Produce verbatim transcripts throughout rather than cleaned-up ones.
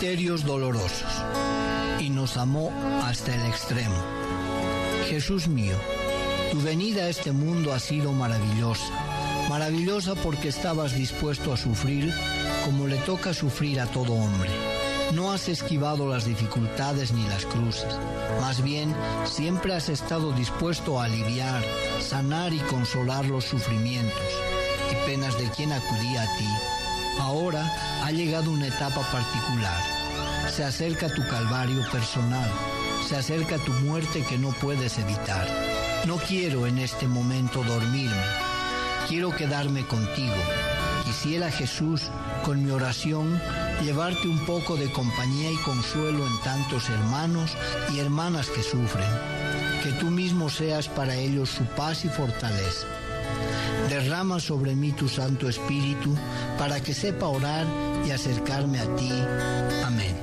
Misterios dolorosos. Y nos amó hasta el extremo. Jesús mío, tu venida a este mundo ha sido maravillosa. Maravillosa porque estabas dispuesto a sufrir como le toca sufrir a todo hombre. No has esquivado las dificultades ni las cruces. Más bien, siempre has estado dispuesto a aliviar, sanar y consolar los sufrimientos y penas de quien acudía a ti. Ahora ha llegado una etapa particular. Se acerca tu calvario personal. Se acerca tu muerte que no puedes evitar. No quiero en este momento dormirme. Quiero quedarme contigo. Quisiera, Jesús, con mi oración, llevarte un poco de compañía y consuelo en tantos hermanos y hermanas que sufren. Que tú mismo seas para ellos su paz y fortaleza. Derrama sobre mí tu Santo Espíritu para que sepa orar y acercarme a ti. Amén.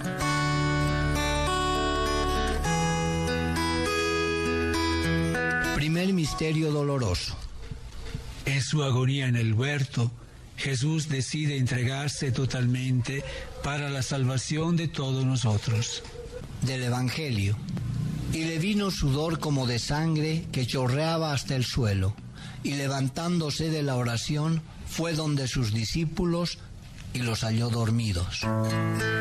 Primer misterio doloroso. En su agonía en el huerto, Jesús decide entregarse totalmente para la salvación de todos nosotros. Del Evangelio. Y le vino sudor como de sangre que chorreaba hasta el suelo, y levantándose de la oración, fue donde sus discípulos y los halló dormidos.